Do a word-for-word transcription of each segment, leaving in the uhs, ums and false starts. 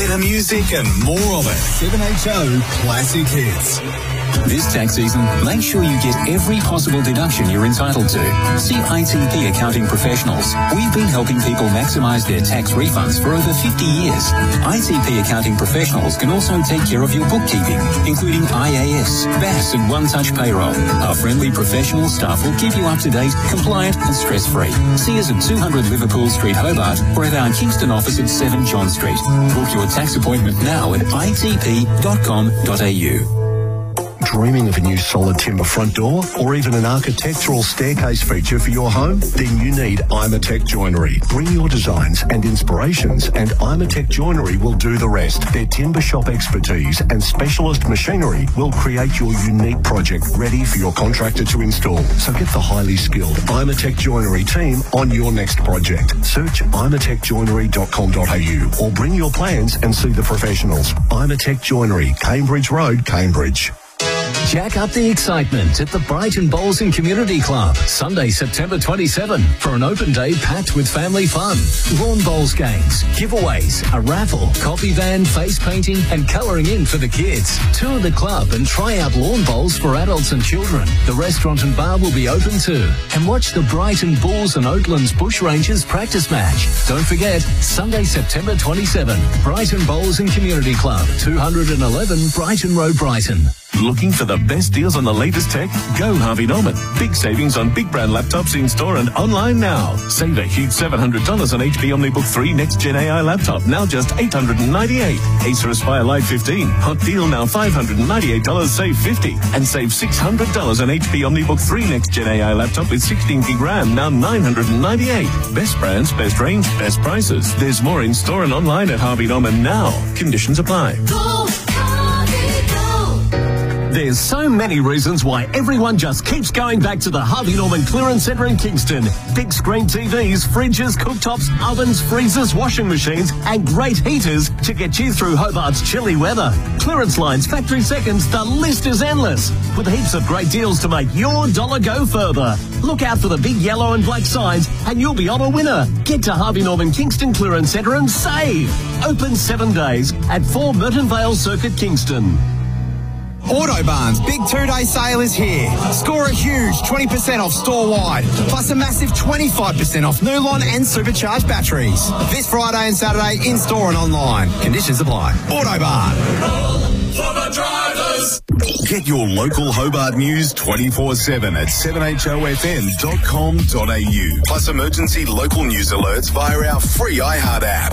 better music and more of it. seven H O Classic Hits. This tax season, make sure you get every possible deduction you're entitled to. See I T P Accounting Professionals. We've been helping people maximise their tax refunds for over fifty years. I T P Accounting Professionals can also take care of your bookkeeping, including I A S, B A S and one-touch payroll. Our friendly professional staff will keep you up to date, compliant and stress-free. See us at two hundred Liverpool Street, Hobart, or at our Kingston office at seven John Street. Book your tax appointment now at I T P dot com dot A U. Dreaming of a new solid timber front door or even an architectural staircase feature for your home? Then you need Imatec Joinery. Bring your designs and inspirations and Imatec Joinery will do the rest. Their timber shop expertise and specialist machinery will create your unique project ready for your contractor to install. So get the highly skilled Imatec Joinery team on your next project. Search imatec joinery dot com dot A U or bring your plans and see the professionals. Imatec Joinery, Cambridge Road, Cambridge. Jack up the excitement at the Brighton Bowls and Community Club, Sunday, September twenty-seventh, for an open day packed with family fun. Lawn bowls games, giveaways, a raffle, coffee van, face painting and colouring in for the kids. Tour the club and try out lawn bowls for adults and children. The restaurant and bar will be open too. And watch the Brighton Bulls and Oaklands Bushrangers practice match. Don't forget, Sunday, September twenty-seventh, Brighton Bowls and Community Club, two eleven Brighton Road, Brighton. Looking for the best deals on the latest tech? Go Harvey Norman. Big savings on big brand laptops in store and online now. Save a huge seven hundred dollars on H P OmniBook three Next Gen A I laptop, now just eight hundred ninety-eight dollars. Acer Aspire Lite fifteen, hot deal now five hundred ninety-eight dollars, save fifty dollars. And save six hundred dollars on H P OmniBook three Next Gen A I laptop with sixteen gig RAM, now nine hundred ninety-eight dollars. Best brands, best range, best prices. There's more in store and online at Harvey Norman now. Conditions apply. Go, There's so many reasons why everyone just keeps going back to the Harvey Norman Clearance Centre in Kingston. Big screen T Vs, fridges, cooktops, ovens, freezers, washing machines and great heaters to get you through Hobart's chilly weather. Clearance lines, factory seconds, the list is endless. With heaps of great deals to make your dollar go further. Look out for the big yellow and black signs and you'll be on a winner. Get to Harvey Norman Kingston Clearance Centre and save. Open seven days at four Merton Vale Circuit, Kingston. Autobarn's big two-day sale is here. Score a huge twenty percent off store-wide, plus a massive twenty-five percent off Nulon and supercharged batteries. This Friday and Saturday in-store and online. Conditions apply. Autobarn. For the drivers. Get your local Hobart news twenty-four seven at seven H O F M dot com dot A U. Plus emergency local news alerts via our free iHeart app.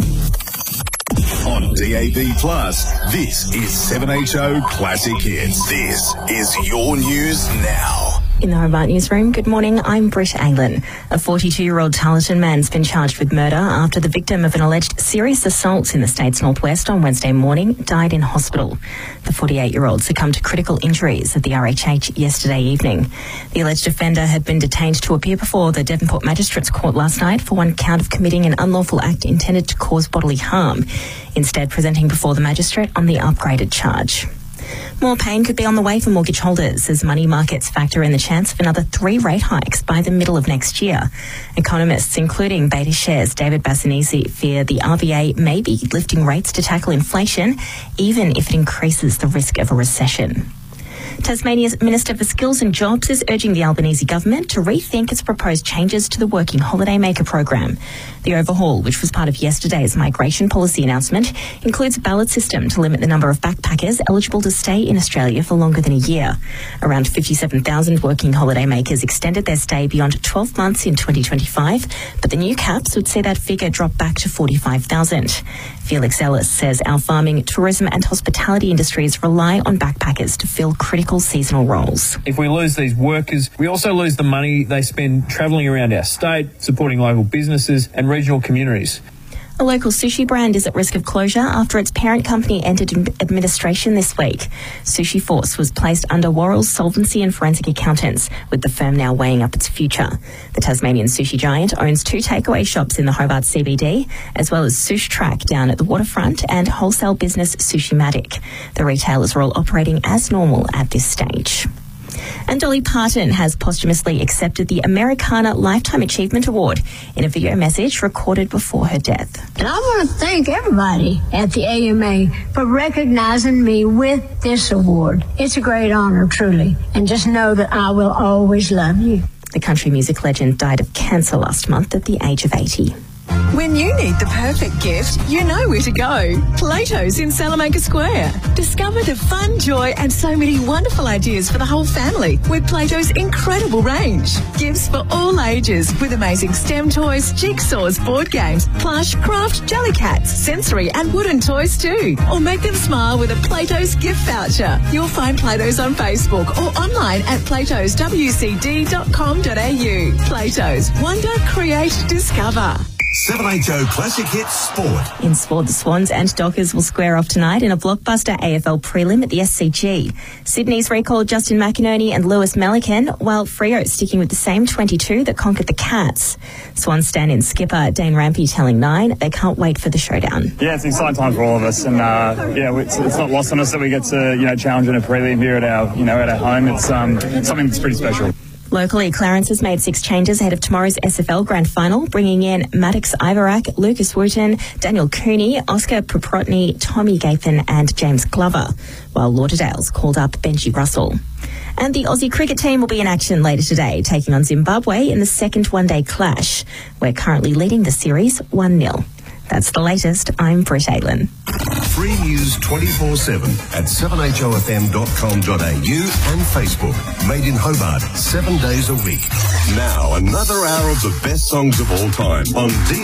On D A B Plus, this is seven H O Classic Hits. This is your news now. In the Hobart Newsroom, good morning, I'm Britt Anglin. A forty-two-year-old Tarleton man's been charged with murder after the victim of an alleged serious assault in the state's northwest on Wednesday morning died in hospital. The forty-eight-year-old succumbed to critical injuries at the R H H yesterday evening. The alleged offender had been detained to appear before the Devonport Magistrates Court last night for one count of committing an unlawful act intended to cause bodily harm, instead presenting before the magistrate on the upgraded charge. More pain could be on the way for mortgage holders as money markets factor in the chance of another three rate hikes by the middle of next year. Economists, including Beta Shares' David Bassanese, fear the R B A may be lifting rates to tackle inflation, even if it increases the risk of a recession. Tasmania's Minister for Skills and Jobs is urging the Albanese government to rethink its proposed changes to the Working Holidaymaker program. The overhaul, which was part of yesterday's migration policy announcement, includes a ballot system to limit the number of backpackers eligible to stay in Australia for longer than a year. Around fifty-seven thousand working holidaymakers extended their stay beyond twelve months in twenty twenty-five, but the new caps would see that figure drop back to forty-five thousand. Felix Ellis says our farming, tourism and hospitality industries rely on backpackers to fill critical seasonal roles. If we lose these workers, we also lose the money they spend travelling around our state, supporting local businesses and regional communities. A local sushi brand is at risk of closure after its parent company entered administration this week. Sushi Force was placed under Worrell's Solvency and Forensic Accountants, with the firm now weighing up its future. The Tasmanian sushi giant owns two takeaway shops in the Hobart C B D, as well as Sush Track down at the waterfront and wholesale business Sushi Matic. The retailers are all operating as normal at this stage. And Dolly Parton has posthumously accepted the Americana Lifetime Achievement Award in a video message recorded before her death. And I want to thank everybody at the A M A for recognizing me with this award. It's a great honor, truly. And just know that I will always love you. The country music legend died of cancer last month at the age of eighty. When you need the perfect gift, you know where to go. Plato's in Salamanca Square. Discover the fun, joy and so many wonderful ideas for the whole family with Plato's incredible range. Gifts for all ages with amazing STEM toys, jigsaws, board games, plush, craft, jellycats, sensory and wooden toys too. Or make them smile with a Plato's gift voucher. You'll find Plato's on Facebook or online at platos w c d dot com dot a u. Plato's. Wonder, create, discover. seven H O Classic Hits Sport. In sport, the Swans and Dockers will square off tonight in a blockbuster A F L prelim at the S C G. Sydney's recalled Justin McInerney and Lewis Melican, while Freo sticking with the same twenty-two that conquered the Cats. Swans stand-in skipper Dane Rampey telling Nine they can't wait for the showdown. Yeah, it's an exciting time for all of us, and uh, yeah, it's, it's not lost on us that we get to you know challenge in a prelim here at our you know at our home. It's um, something that's pretty special. Locally, Clarence has made six changes ahead of tomorrow's S F L Grand Final, bringing in Maddox Ivarak, Lucas Wooten, Daniel Cooney, Oscar Proprotny, Tommy Gapin and James Glover, while Lauderdale's called up Benji Russell. And the Aussie cricket team will be in action later today, taking on Zimbabwe in the second one-day clash. We're currently leading the series one nil. That's the latest. I'm Britt Aylin. Free news twenty-four seven at seven h o f m dot com dot a u and Facebook. Made in Hobart, seven days a week. Now, another hour of the best songs of all time on D